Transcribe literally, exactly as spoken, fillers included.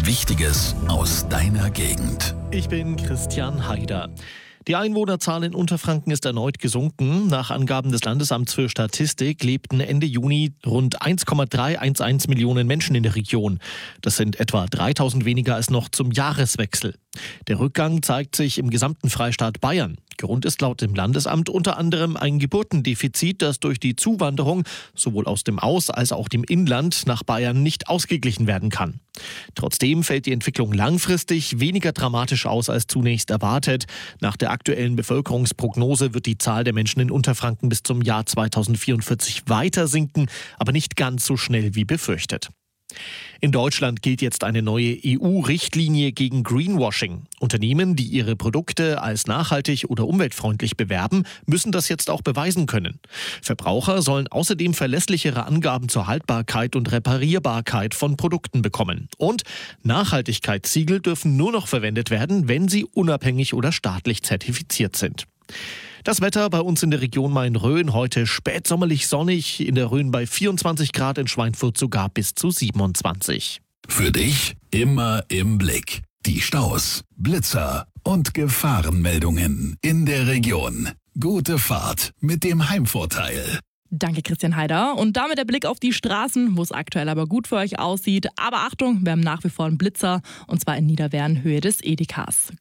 Wichtiges aus deiner Gegend. Ich bin Christian Haider. Die Einwohnerzahl in Unterfranken ist erneut gesunken. Nach Angaben des Landesamts für Statistik lebten Ende Juni rund eins Komma dreihundertelf Millionen Menschen in der Region. Das sind etwa dreitausend weniger als noch zum Jahreswechsel. Der Rückgang zeigt sich im gesamten Freistaat Bayern. Grund ist laut dem Landesamt unter anderem ein Geburtendefizit, das durch die Zuwanderung sowohl aus dem Aus- als auch dem Inland nach Bayern nicht ausgeglichen werden kann. Trotzdem fällt die Entwicklung langfristig weniger dramatisch aus als zunächst erwartet. Nach der aktuellen Bevölkerungsprognose wird die Zahl der Menschen in Unterfranken bis zum Jahr zweitausendvierundvierzig weiter sinken, aber nicht ganz so schnell wie befürchtet. In Deutschland gilt jetzt eine neue E U-Richtlinie gegen Greenwashing. Unternehmen, die ihre Produkte als nachhaltig oder umweltfreundlich bewerben, müssen das jetzt auch beweisen können. Verbraucher sollen außerdem verlässlichere Angaben zur Haltbarkeit und Reparierbarkeit von Produkten bekommen. Und Nachhaltigkeitssiegel dürfen nur noch verwendet werden, wenn sie unabhängig oder staatlich zertifiziert sind. Das Wetter bei uns in der Region Main-Rhön heute spätsommerlich sonnig, in der Rhön bei vierundzwanzig Grad, in Schweinfurt sogar bis zu siebenundzwanzig. Für dich immer im Blick. Die Staus, Blitzer und Gefahrenmeldungen in der Region. Gute Fahrt mit dem Heimvorteil. Danke, Christian Haider. Und damit der Blick auf die Straßen, wo es aktuell aber gut für euch aussieht. Aber Achtung, wir haben nach wie vor einen Blitzer, und zwar in Niederwehren, Höhe des Edekas.